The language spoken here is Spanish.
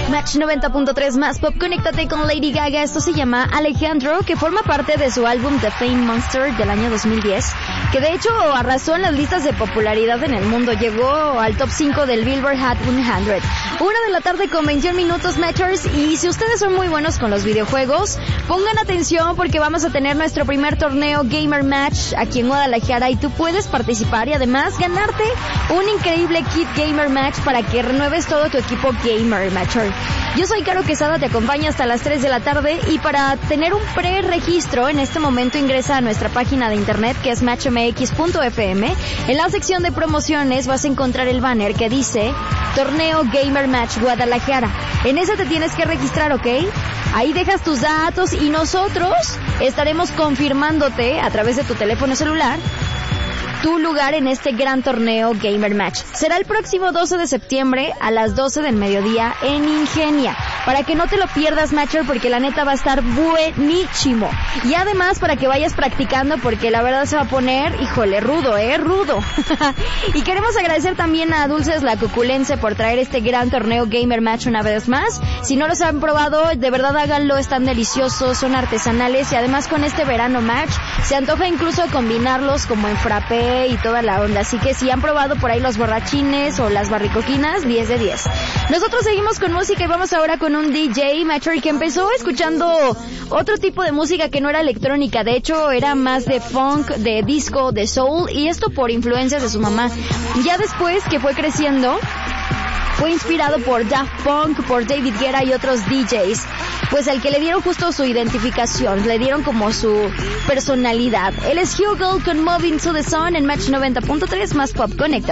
Match 90.3 más pop, conéctate con Lady Gaga. Esto se llama Alejandro, que forma parte de su álbum The Fame Monster del año 2010, que de hecho arrasó en las listas de popularidad en el mundo. Llegó al top 5 del Billboard Hot 100. 1:00 con 21 minutos, Matchers. Y si ustedes son muy buenos con los videojuegos, pongan atención porque vamos a tener nuestro primer torneo Gamer Match aquí en Guadalajara y tú puedes participar y además ganarte un increíble kit Gamer Match para que renueves todo tu equipo Gamer Matcher. Yo soy Caro Quesada, te acompaño hasta las 3 de la tarde y para tener un pre-registro en este momento ingresa a nuestra página de internet que es matchmx.fm. En la sección de promociones vas a encontrar el banner que dice Torneo Gamer Match Guadalajara. En ese te tienes que registrar, ¿ok? Ahí dejas tus datos y nosotros estaremos confirmándote a través de tu teléfono celular tu lugar en este gran torneo Gamer Match. Será el próximo 12 de septiembre a las 12 del mediodía en Ingenia. Para que no te lo pierdas, Matcher, porque la neta va a estar buenísimo. Y además para que vayas practicando porque la verdad se va a poner, híjole, rudo, rudo. Y queremos agradecer también a Dulces La Cuculense por traer este gran torneo Gamer Match una vez más. Si no los han probado, de verdad háganlo, están deliciosos, son artesanales y además con este verano match se antoja incluso combinarlos como en frappé y toda la onda, así que si han probado por ahí los borrachines o las barricoquinas, 10 de 10. Nosotros seguimos con música y vamos ahora con un DJ, Matcher, que empezó escuchando otro tipo de música que no era electrónica, de hecho era más de funk, de disco, de soul, y esto por influencias de su mamá. Ya después que fue creciendo, fue inspirado por Daft Punk, por David Guetta y otros DJs, pues al que le dieron justo su identificación, le dieron como su personalidad. Él es Hugo con Moving to the Sun en Match 90.3 más Pop Connect.